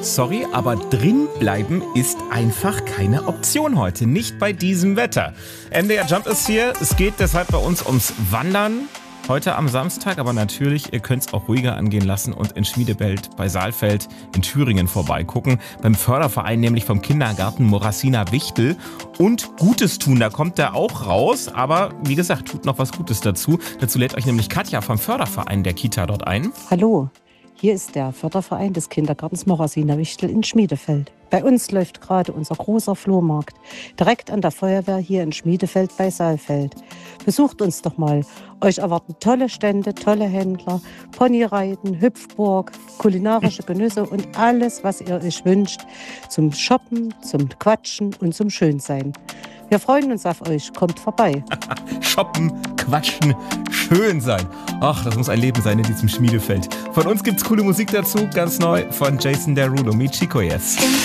Sorry, aber drin bleiben ist einfach keine Option heute. Nicht bei diesem Wetter. MDR Jump ist hier. Es geht deshalb bei uns ums Wandern. Heute am Samstag, aber natürlich, ihr könnt es auch ruhiger angehen lassen und in Schmiedefeld bei Saalfeld in Thüringen vorbeigucken. Beim Förderverein, nämlich vom Kindergarten Moracina Wichtel. Und Gutes tun, da kommt der auch raus. Aber wie gesagt, tut noch was Gutes dazu. Dazu lädt euch nämlich Katja vom Förderverein der Kita dort ein. Hallo, hier ist der Förderverein des Kindergartens Moracina Wichtel in Schmiedefeld. Bei uns läuft gerade unser großer Flohmarkt, direkt an der Feuerwehr hier in Schmiedefeld bei Saalfeld. Besucht uns doch mal. Euch erwarten tolle Stände, tolle Händler, Ponyreiten, Hüpfburg, kulinarische Genüsse und alles, was ihr euch wünscht, zum Shoppen, zum Quatschen und zum Schönsein. Wir freuen uns auf euch. Kommt vorbei. Shoppen, quatschen, schön sein. Ach, das muss ein Leben sein in diesem Schmiedefeld. Von uns gibt's coole Musik dazu, ganz neu von Jason Derulo, Mi Chico Yes.